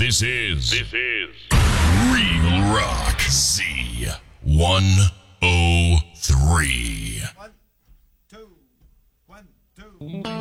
This is Real Rock Z103. 1, 2, 1, 2.